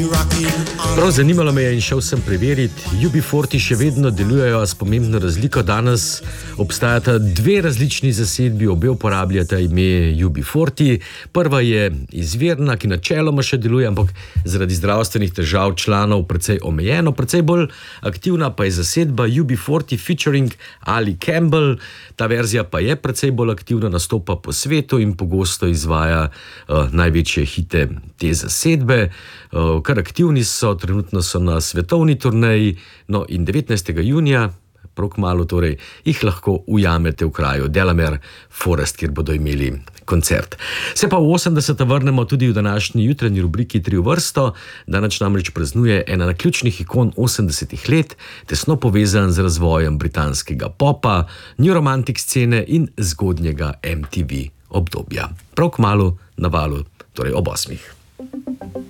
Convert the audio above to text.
Prav zanimalo me je in šel sem preveriti. UB40 še vedno delujejo s pomembno razliko. Danes obstajata dve različni zasedbi, obe uporabljata ime UB40. Prva je izvirna, ki načeloma še deluje, ampak zaradi zdravstvenih težav članov precej omejeno. Precej bolj aktivna pa je zasedba UB40 featuring Ali Campbell. Ta verzija pa je precej bolj aktivna, nastopa po svetu in pogosto izvaja največje hite te zasedbe. Kar aktivni so, trenutno so na svetovni turneji, no in 19. junija, prav kmalu torej, jih lahko ujamete v kraju Delamere Forest, kjer bodo imeli koncert. Se pa v 80. vrnemo tudi v današnji jutranji rubriki Tri v vrsto. Danes namreč praznuje ena ključnih ikon 80. let, tesno povezan z razvojem britanskega popa, new romantic scene in zgodnjega MTV obdobja. Prav kmalu na valu, torej ob 8.